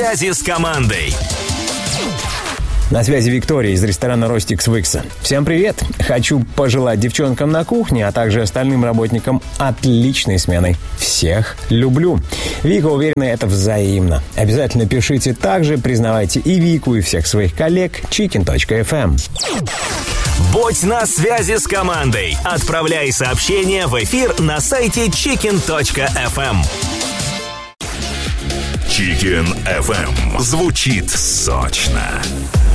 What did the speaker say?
Связи с командой. На связи Виктория из ресторана «Ростик» с Викса. Всем привет! Хочу пожелать девчонкам на кухне, а также остальным работникам отличной смены. Всех люблю. Вика уверена, это взаимно. Обязательно пишите также, признавайте и Вику, и всех своих коллег. chicken.fm. Будь на связи с командой. Отправляй сообщения в эфир на сайте chicken.fm. Chicken FM звучит сочно.